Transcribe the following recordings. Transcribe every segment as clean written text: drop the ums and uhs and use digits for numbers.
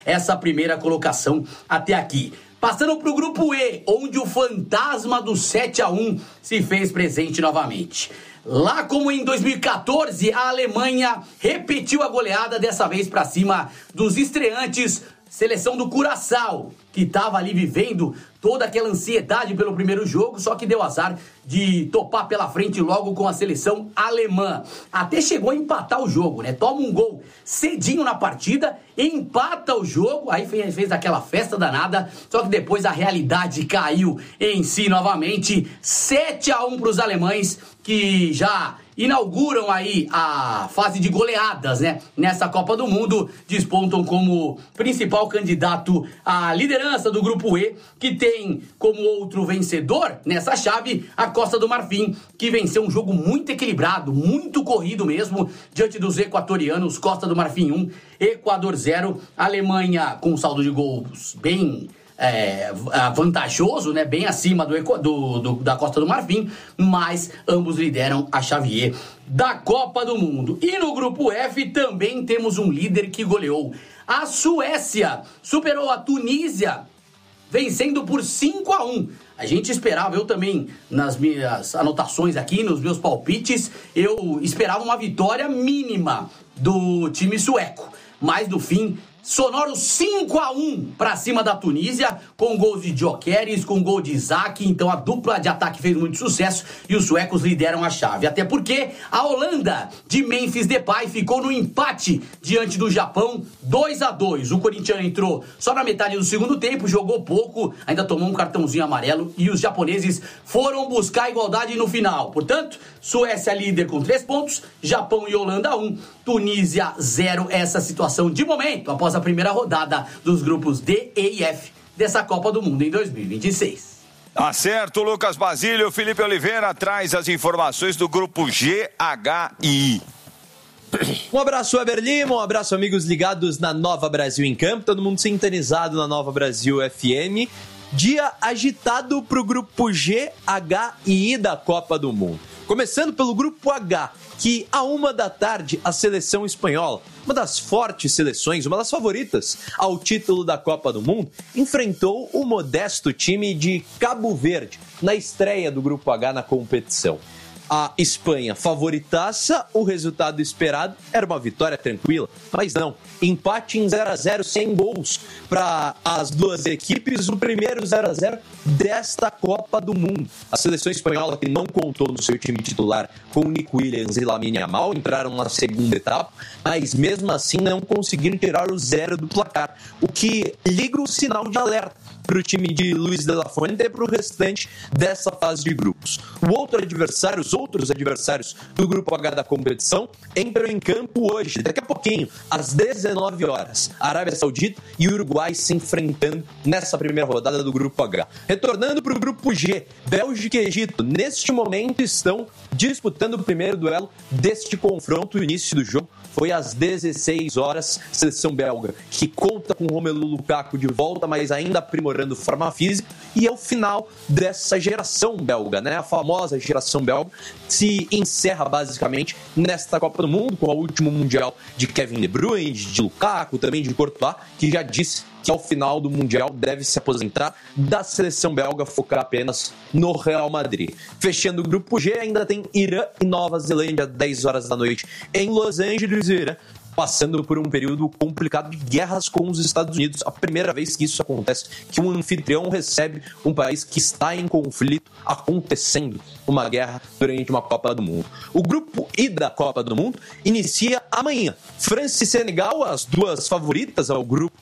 essa primeira colocação até aqui. Passando para o grupo E, onde o fantasma do 7-1 se fez presente novamente. Lá como em 2014, a Alemanha repetiu a goleada, dessa vez para cima dos estreantes, seleção do Curaçao, que estava ali vivendo toda aquela ansiedade pelo primeiro jogo, só que deu azar de topar pela frente logo com a seleção alemã. Até chegou a empatar o jogo, né? Toma um gol cedinho na partida, empata o jogo, aí fez aquela festa danada, só que depois a realidade caiu em si novamente. 7-1 para os alemães, que já inauguram aí a fase de goleadas, né? Nessa Copa do Mundo, despontam como principal candidato à liderança do grupo E, que tem como outro vencedor nessa chave a Costa do Marfim, que venceu um jogo muito equilibrado, muito corrido mesmo, diante dos equatorianos. Costa do Marfim 1, Equador 0, Alemanha com saldo de gols bem vantajoso, né? Bem acima da Costa do Marfim, mas ambos lideram a chave E da Copa do Mundo. E no grupo F também temos um líder que goleou. A Suécia superou a Tunísia, vencendo por 5-1. A gente esperava, eu também, nas minhas anotações aqui, nos meus palpites, eu esperava uma vitória mínima do time sueco. Mas, no fim, sonoro 5-1 para cima da Tunísia, com gols de Gyökeres, com gol de Isaac. Então a dupla de ataque fez muito sucesso e os suecos lideram a chave. Até porque a Holanda de Memphis Depay ficou no empate diante do Japão, 2-2. O corintiano entrou só na metade do segundo tempo, jogou pouco, ainda tomou um cartãozinho amarelo e os japoneses foram buscar a igualdade no final. Portanto, Suécia líder com 3 pontos, Japão e Holanda 1, Tunísia 0. Essa situação de momento, após a primeira rodada dos grupos D, E e F dessa Copa do Mundo em 2026. Tá certo, Lucas Basílio. Felipe Oliveira traz as informações do grupo G, H e I. Um abraço, Weber Lima, um abraço, amigos ligados na Nova Brasil em Campo, todo mundo sintonizado na Nova Brasil FM. Dia agitado para o grupo G, H e I da Copa do Mundo. Começando pelo grupo H, que à 13h, a seleção espanhola, uma das fortes seleções, uma das favoritas ao título da Copa do Mundo, enfrentou o modesto time de Cabo Verde na estreia do grupo H na competição. A Espanha favoritaça, o resultado esperado era uma vitória tranquila, mas não. Empate em 0-0 sem gols para as duas equipes, o primeiro 0-0 desta Copa do Mundo. A seleção espanhola, que não contou no seu time titular com Nico Williams e Lamine Yamal, entraram na segunda etapa, mas mesmo assim não conseguiram tirar o 0 do placar, o que liga um sinal de alerta para o time de Luis de la Fuente e para o restante dessa fase de grupos. Os outros adversários do grupo H da competição entram em campo hoje, daqui a pouquinho, às 19h. Arábia Saudita e Uruguai se enfrentando nessa primeira rodada do grupo H. Retornando para o grupo G, Bélgica e Egito, neste momento estão disputando o primeiro duelo deste confronto. O início do jogo foi às 16h, seleção belga, que conta com Romelu Lukaku de volta, mas ainda aprimorando forma física, e é o final dessa geração belga, né? A famosa geração belga se encerra basicamente nesta Copa do Mundo, com o último Mundial de Kevin De Bruyne, de Lukaku, também de Courtois, que já disse que ao final do Mundial deve se aposentar da seleção belga, focar apenas no Real Madrid. Fechando o grupo G, ainda tem Irã e Nova Zelândia, 10h da noite, em Los Angeles. Irã passando por um período complicado de guerras com os Estados Unidos. A primeira vez que isso acontece, que um anfitrião recebe um país que está em conflito, acontecendo uma guerra durante uma Copa do Mundo. O grupo I da Copa do Mundo inicia amanhã. França e Senegal, as duas favoritas ao grupo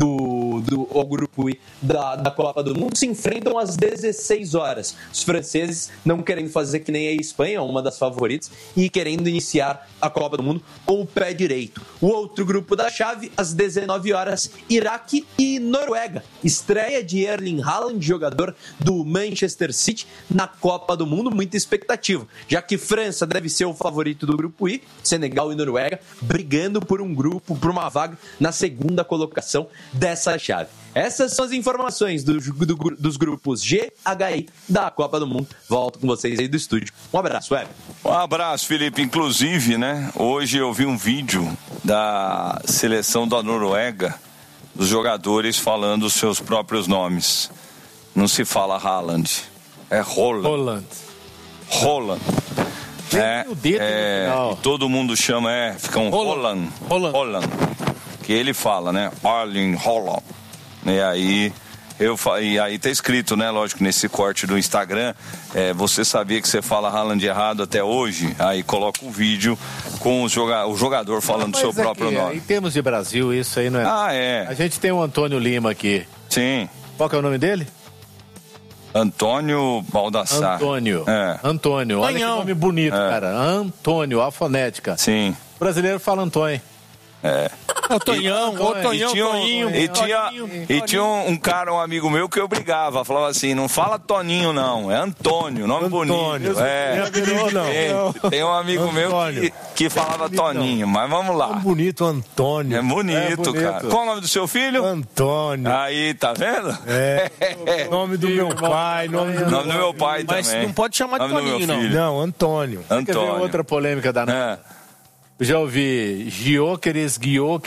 ao grupo I da Copa do Mundo, se enfrentam às 16h. Os franceses não querendo fazer que nem a Espanha, uma das favoritas, e querendo iniciar a Copa do Mundo com o pé direito. O outro grupo da chave, às 19h, Iraque e Noruega. Estreia de Erling Haaland, jogador do Manchester City, na Copa do Mundo. Muita expectativa, já que França deve ser o favorito do grupo I, Senegal e Noruega brigando por uma vaga na segunda colocação dessa chave. Essas são as informações dos grupos G, H e I da Copa do Mundo. Volto com vocês aí do estúdio. Um abraço, Web. Um abraço, Felipe. Inclusive, né, hoje eu vi um vídeo da seleção da Noruega dos jogadores falando os seus próprios nomes. Não se fala Haaland, é Haaland. O dedo no final. E todo mundo chama, fica um Haaland. Que ele fala, né? Erling Haaland. E aí tá escrito, né? Lógico, nesse corte do Instagram, você sabia que você fala Haaland errado até hoje? Aí coloca o vídeo com o jogador falando o seu próprio nome. Em termos de Brasil, isso aí não é... A gente tem o Antônio Lima aqui. Sim. Qual que é o nome dele? Antônio Baldassar. Antônio. Olha que nome bonito, cara. Antônio, a fonética. Sim. O brasileiro fala Antônio. O Tonhão, Toninho. E tinha um cara, um amigo meu, que eu brigava. Falava assim, não fala Toninho, não. É Antônio, nome bonito. Tem um amigo meu que falava Toninho, mas vamos lá. É bonito, Antônio. É bonito, cara. Qual o nome do seu filho? Antônio. Aí, tá vendo? Nome do meu pai, nome do meu pai também. Mas não pode chamar de Toninho, não. Não, Antônio. Quer ver outra polêmica da noite? Já ouvi Guióqueres.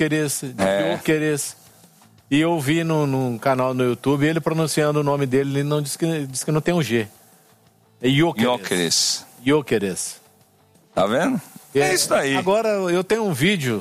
E eu vi num canal no YouTube ele pronunciando o nome dele, ele não diz que não tem um G. É Guióqueres. Tá vendo? É isso daí. Agora eu tenho um vídeo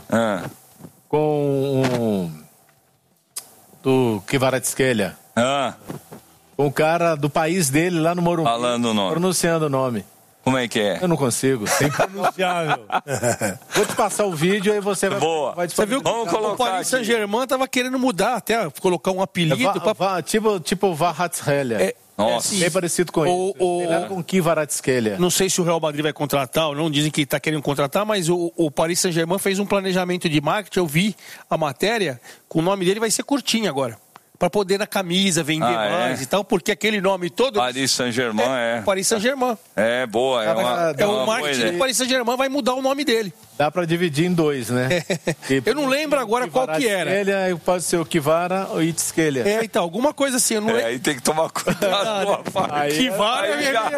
com do Kvaratskhelia. Com o cara do país dele lá no Morumbi. Falando o nome. Pronunciando o nome. Como é que é? Eu não consigo. Tem pronunciável. Vou te passar o vídeo aí você vai... Boa. Você viu que o Paris Saint-Germain tava querendo mudar, até colocar um apelido. Tipo Kvaratskhelia. Nossa. Bem parecido com ele. Tem nada com Kvaratskhelia. Não sei se o Real Madrid vai contratar ou não, dizem que está querendo contratar, mas o Paris Saint-Germain fez um planejamento de marketing, eu vi a matéria, com o nome dele vai ser curtinho agora. Para poder na camisa vender mais e tal, porque aquele nome todo... Paris Saint-Germain, Paris Saint-Germain. Boa, o marketing do Paris Saint-Germain vai mudar o nome dele. Dá para dividir em dois, né? Eu não lembro agora qual que era. Pode ser o Kivara ou Itzkelia. Então, alguma coisa assim. Eu não aí tem que tomar cuidado com a fala. Kivara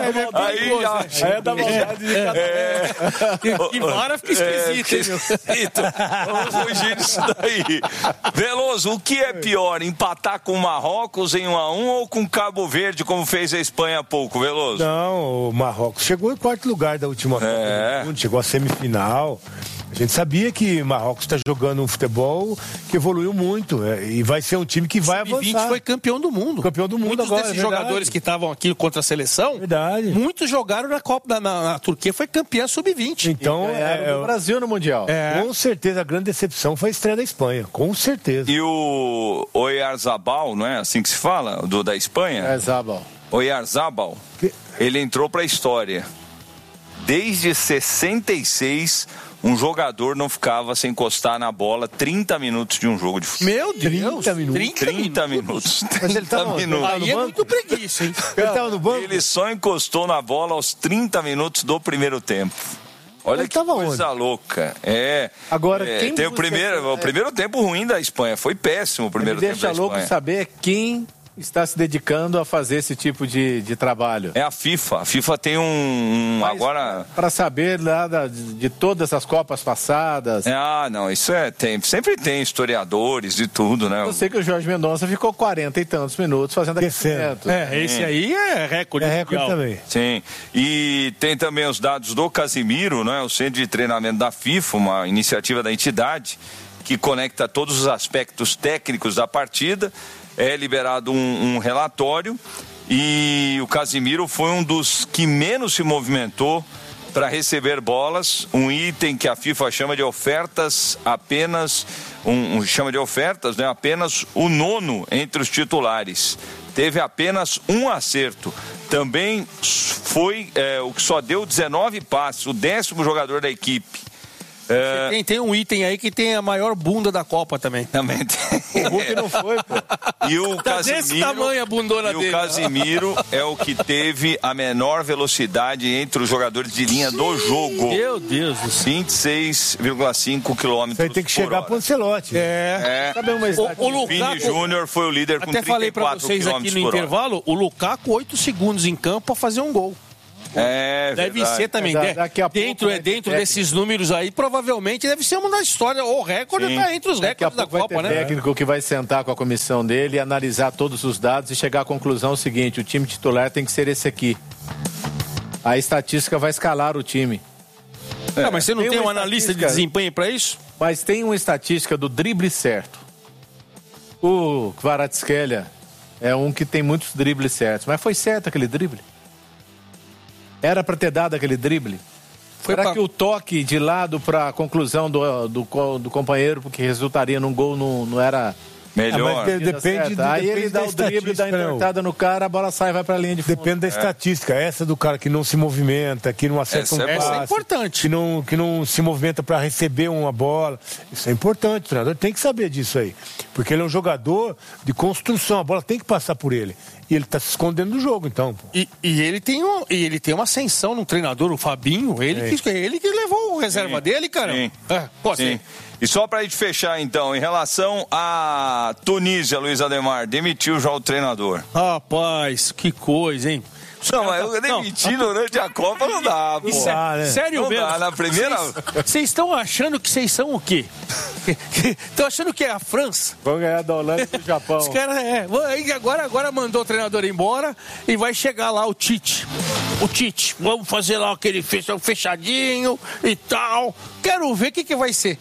é da maldade de cada Kivara fica esquisito. Vamos fugir disso daí. Veloso, o que é pior? Empatar com o Marrocos em 1-1 ou com Cabo Verde, como fez a Espanha há pouco, Veloso? Não, o Marrocos chegou em quarto lugar da última Copa do Mundo, chegou à semifinal. A gente sabia que o Marrocos está jogando um futebol que evoluiu muito e vai ser um time que vai avançar. Foi campeão do mundo. Muitos agora, desses jogadores que estavam aqui contra a seleção, muitos jogaram na Copa na Turquia, foi campeã sub-20. Então, o Brasil no Mundial. Com certeza, a grande decepção foi a estreia da Espanha, com certeza. E o Oyarzabal, não é assim que se fala, da Espanha? Oyarzabal, ele entrou para a história. Desde 66, um jogador não ficava sem encostar na bola 30 minutos de um jogo de futebol. Meu Deus! 30 minutos. Mas ele tava Aí é muito preguiça, hein? Ele tava no banco? Ele só encostou na bola aos 30 minutos do primeiro tempo. Olha que coisa louca. Agora, tem o primeiro tempo ruim da Espanha. Foi péssimo o primeiro tempo da Espanha. Deixa louco saber quem está se dedicando a fazer esse tipo de trabalho. É a FIFA. A FIFA tem agora... Para saber lá de todas as Copas passadas... não, isso sempre tem historiadores e tudo, né? Eu sei que o Jorge Mendonça ficou 40 e tantos minutos fazendo aquecimento. Esse aí é recorde. É recorde também. Sim. E tem também os dados do Casimiro, né? O Centro de Treinamento da FIFA, uma iniciativa da entidade que conecta todos os aspectos técnicos da partida. É liberado um relatório e o Casimiro foi um dos que menos se movimentou para receber bolas, um item que a FIFA chama de ofertas, apenas apenas o nono entre os titulares. Teve apenas um acerto. Também foi o que só deu 19 passes, o 10º jogador da equipe. Tem um item aí que tem a maior bunda da Copa também. Também tem. O Hulk não foi, pô. E o Casimiro, desse tamanho a bundona dele. O Casimiro é o que teve a menor velocidade entre os jogadores de linha do jogo. Meu Deus do céu. 26,5 km. Vai ter que chegar pro Ancelotti. O Lukaku, Vini Júnior foi o líder com 34 km. Até falei pra vocês aqui no intervalo, o Lukaku 8 segundos em campo pra fazer um gol. Deve ser também. Dentro desses números aí, provavelmente deve ser uma da história, ou recorde tá entre os recordes da Copa, né? O técnico que vai sentar com a comissão dele e analisar todos os dados e chegar à conclusão seguinte: o time titular tem que ser esse aqui. A estatística vai escalar o time. Mas você não tem um analista de desempenho para isso? Mas tem uma estatística do drible certo. O Kvaratskhelia é um que tem muitos dribles certos, mas foi certo aquele drible? Era para ter dado aquele drible? Será que o toque de lado para a conclusão do companheiro, porque resultaria num gol, não era... Melhor. Depende aí ele dá o drible, dá a entortada no cara, a bola sai e vai pra linha de fundo. Depende da estatística. Essa do cara que não se movimenta, que não acerta um passe. Essa é importante. Que não se movimenta para receber uma bola. Isso é importante. O treinador tem que saber disso aí. Porque ele é um jogador de construção. A bola tem que passar por ele. E ele tá se escondendo do jogo, então. E ele tem uma ascensão no treinador, o Fabinho. Ele que levou o reserva dele, cara. Sim. Pode ser. E só pra gente fechar, então, em relação à Tunísia, Luiz Ademar, demitiu já o treinador. Rapaz, que coisa, hein? Não, mas eu demiti durante a Copa não dá, pô. Sério não mesmo? Dá, na primeira... Vocês estão achando que vocês são o quê? Estão achando que é a França? Vão ganhar da Holanda e do Japão. Os caras, agora mandou o treinador embora e vai chegar lá o Tite. Vamos fazer lá aquele fechadinho e tal. Quero ver o que vai ser.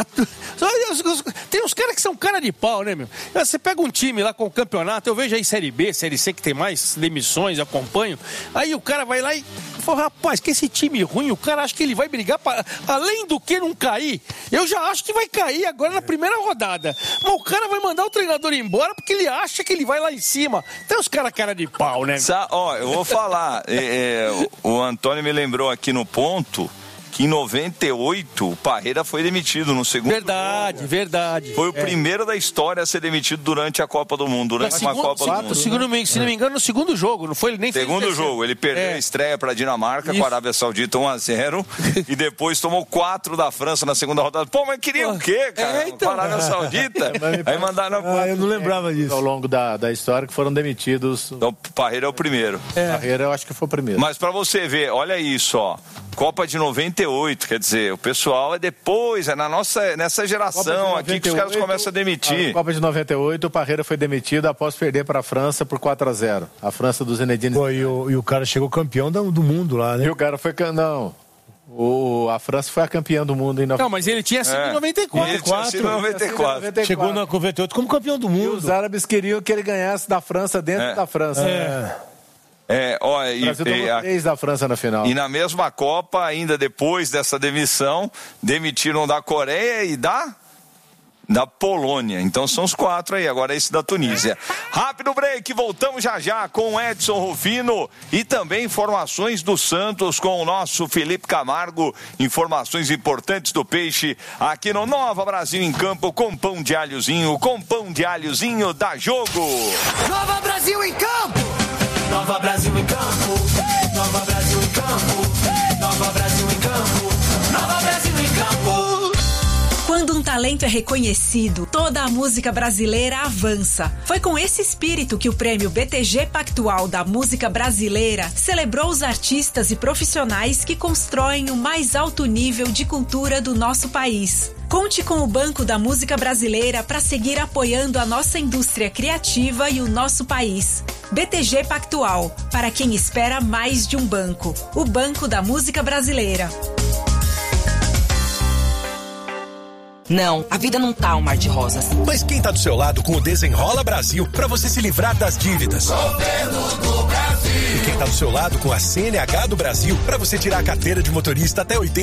Tem uns caras que são cara de pau, né, meu? Você pega um time lá com o campeonato, eu vejo aí Série B, Série C, que tem mais demissões, acompanho. Aí o cara vai lá e fala, rapaz, que esse time ruim, o cara acha que ele vai brigar além do que não cair. Eu já acho que vai cair agora na primeira rodada. Mas o cara vai mandar o treinador embora porque ele acha que ele vai lá em cima. Tem uns caras cara de pau, né? Eu vou falar. O Antônio me lembrou aqui no ponto que em 98 o Parreira foi demitido no segundo jogo. Verdade. Foi o primeiro da história a ser demitido durante a Copa do Mundo, durante uma Copa do Mundo. Se não me engano, no segundo jogo, não foi? Ele nem segundo jogo, ele perdeu a estreia para a Dinamarca com a Arábia Saudita 1-0 e depois tomou 4 da França na segunda rodada. Pô, mas queria o quê, cara? Com a Arábia Saudita? Aí mandaram... eu não lembrava disso. Ao longo da história que foram demitidos. Então, o Parreira é o primeiro. Parreira eu acho que foi o primeiro. Mas para você ver, olha isso, ó. Copa de 98, quer dizer, o pessoal é depois, nessa geração aqui que os caras começam a demitir. Na Copa de 98, o Parreira foi demitido após perder para a França por 4-0. A França do Zinedine. E o cara chegou campeão do mundo lá, né? E o cara foi... Não... A França foi a campeã do mundo em 94. Não, mas ele tinha sido em 94. Ele tinha sido em 94. Chegou na 98 como campeão do mundo. E os árabes queriam que ele ganhasse da França dentro da França. O Brasil tomou 3 da França na final. E na mesma Copa, ainda depois dessa demissão, demitiram da Coreia e da Polônia. Então são os 4 aí, agora esse da Tunísia. Rápido break, voltamos já com Edson Rufino e também informações do Santos com o nosso Felipe Camargo, informações importantes do peixe aqui no Nova Brasil em Campo com pão de alhozinho da Jogo. Nova Brasil em Campo! Nova Brasil em Campo! Nova Brasil em Campo! Nova Brasil em Campo! Nova Brasil em Campo! Quando um talento é reconhecido, toda a música brasileira avança. Foi com esse espírito que o prêmio BTG Pactual da Música Brasileira celebrou os artistas e profissionais que constroem o mais alto nível de cultura do nosso país. Conte com o Banco da Música Brasileira para seguir apoiando a nossa indústria criativa e o nosso país. BTG Pactual, para quem espera mais de um banco. O Banco da Música Brasileira. Não, a vida não tá um mar de rosas. Mas quem tá do seu lado com o Desenrola Brasil pra você se livrar das dívidas? Governo do Brasil. E quem tá do seu lado com a CNH do Brasil pra você tirar a carteira de motorista até 80